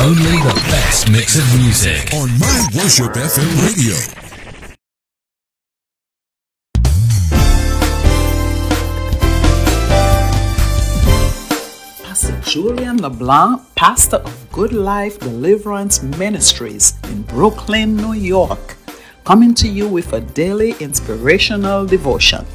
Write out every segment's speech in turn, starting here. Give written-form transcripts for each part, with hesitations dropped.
Only the best mix of music on My Worship FM Radio. Pastor Julian LeBlanc, pastor of Good Life Deliverance Ministries in Brooklyn, New York, coming to you with a daily inspirational devotion.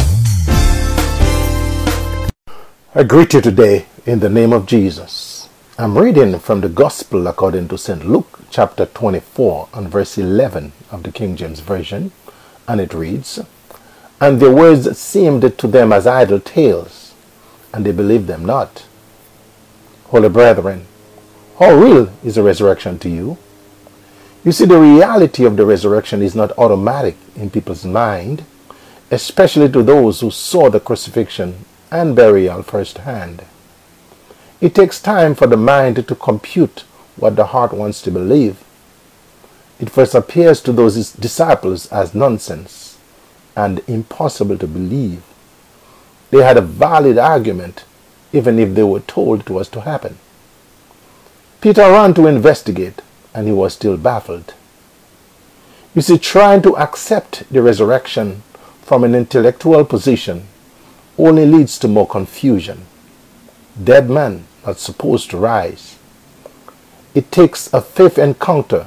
I greet you today in the name of Jesus. I'm reading from the Gospel according to St. Luke chapter 24 and verse 11 of the King James Version, and it reads, "And their words seemed to them as idle tales, and they believed them not." Holy brethren, how real is the resurrection to you? You see, the reality of the resurrection is not automatic in people's mind, especially to those who saw the crucifixion and burial firsthand. It takes time for the mind to compute what the heart wants to believe. It first appears to those disciples as nonsense and impossible to believe. They had a valid argument, even if they were told it was to happen. Peter ran to investigate, and he was still baffled. You see, trying to accept the resurrection from an intellectual position only leads to more confusion. Dead men are supposed to rise. It takes a faith encounter